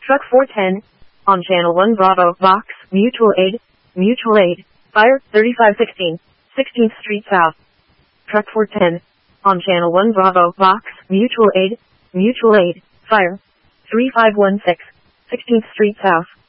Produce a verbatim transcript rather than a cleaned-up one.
Truck four ten, on Channel one Bravo, Vox, Mutual Aid, Mutual Aid, fire, thirty-five sixteen, sixteenth Street South. Truck four ten, on Channel one Bravo, Vox, Mutual Aid, Mutual Aid, fire, thirty-five sixteen, sixteenth Street South.